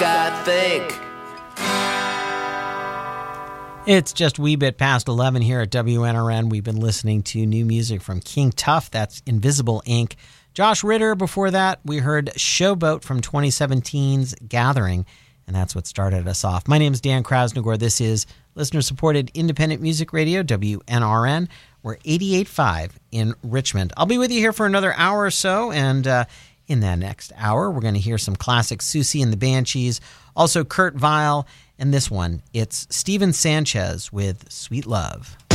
I think. It's just a wee bit past 11 here at WNRN. We've been listening to new music from King Tuff. That's Invisible Ink. Josh Ritter, before that, we heard Showboat from 2017's Gathering, and that's what started us off. My name is Dan Krasnogor. This is listener-supported independent music radio, WNRN. We're 88.5 in Richmond. I'll be with you here for another hour or so, and in that next hour, we're going to hear some classic Susie and the Banshees, also Kurt Vile, and this one, it's Steven Sanchez with Sweet Love.